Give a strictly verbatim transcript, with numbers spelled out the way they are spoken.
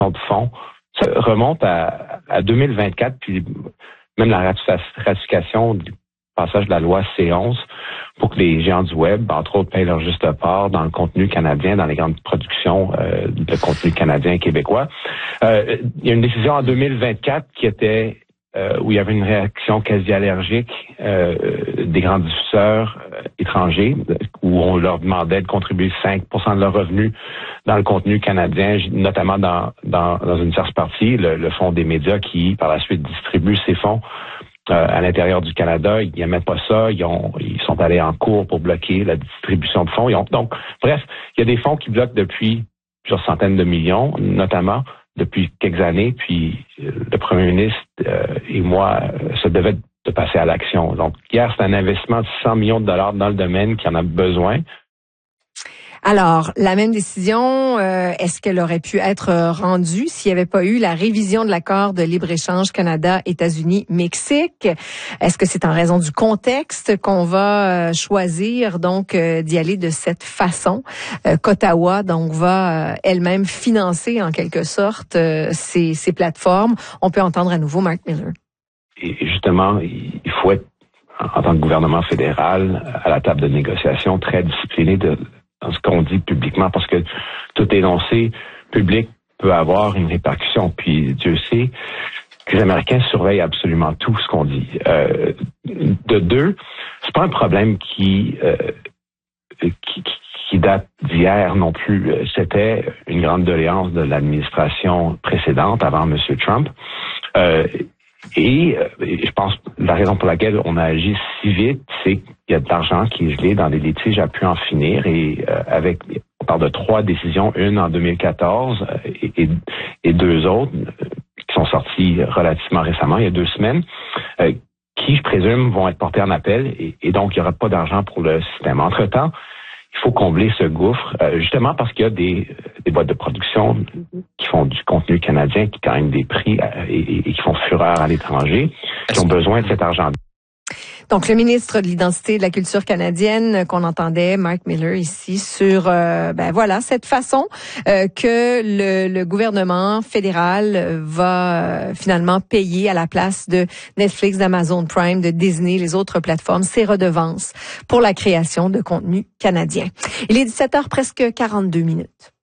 de fonds, ça remonte à, à deux mille vingt-quatre, puis même la ratification du passage de la loi C onze pour que les géants du web, entre autres, payent leur juste part dans le contenu canadien, dans les grandes productions euh, de contenu canadien et québécois. Euh, il y a une décision en deux mille vingt-quatre qui était euh, où il y avait une réaction quasi allergique euh, des grands diffuseurs euh, étrangers, où on leur demandait de contribuer cinq pour cent de leurs revenus dans le contenu canadien, notamment dans, dans, dans une tierce partie, le, le Fonds des médias qui, par la suite, distribue ces fonds Euh, à l'intérieur du Canada. Ils n'aimaient pas ça. Ils, ont, ils sont allés en cours pour bloquer la distribution de fonds. Ils ont, donc, bref, il y a des fonds qui bloquent depuis plusieurs centaines de millions, notamment depuis quelques années. Puis euh, le premier ministre euh, et moi euh, se devaient de passer à l'action. Donc, hier, c'est un investissement de cent millions de dollars dans le domaine qui en a besoin. Alors, la même décision, euh, est-ce qu'elle aurait pu être rendue s'il n'y avait pas eu la révision de l'accord de libre-échange Canada-États-Unis-Mexique? Est-ce que c'est en raison du contexte qu'on va choisir donc euh, d'y aller de cette façon, euh, qu'Ottawa donc va euh, elle-même financer en quelque sorte euh, ces, ces plateformes? On peut entendre à nouveau Mark Miller. Et justement, il faut être, en tant que gouvernement fédéral, à la table de négociation, très discipliné de dans ce qu'on dit publiquement, parce que tout énoncé public peut avoir une répercussion. Puis Dieu sait que les Américains surveillent absolument tout ce qu'on dit. Euh, de deux, c'est pas un problème qui, euh, qui, qui date d'hier non plus. C'était une grande doléance de l'administration précédente, avant M. Trump. Euh, Et euh, je pense que la raison pour laquelle on a agi si vite, c'est qu'il y a de l'argent qui est gelé dans les litiges à pu en finir. Et euh, avec, on parle de trois décisions, une en deux mille quatorze et, et, et deux autres euh, qui sont sorties relativement récemment, il y a deux semaines, euh, qui, je présume, vont être portées en appel. Et, et donc, il n'y aura pas d'argent pour le système. Entre-temps, il faut combler ce gouffre, euh, justement parce qu'il y a des, des boîtes de production qui font du contenu canadien, qui gagnent des prix euh, et, et qui font fureur à l'étranger, qui ont besoin de cet argent. Donc, le ministre de l'Identité et de la Culture canadienne qu'on entendait, Mark Miller, ici, sur euh, ben voilà cette façon euh, que le, le gouvernement fédéral va euh, finalement payer à la place de Netflix, d'Amazon Prime, de Disney, les autres plateformes, ces redevances pour la création de contenu canadien. Il est dix-sept heures presque quarante-deux minutes.